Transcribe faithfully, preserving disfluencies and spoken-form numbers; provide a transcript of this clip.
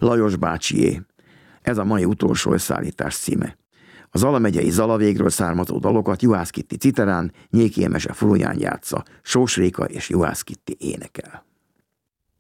Lajos bácsié. Ez a mai utolsó összeállítás címe. A Zala megyei Zalavégről származó dalokat Juhász Kitti citerán, Nyéki Emese Furuján játsza, Sós Réka és Juhász Kitti énekel.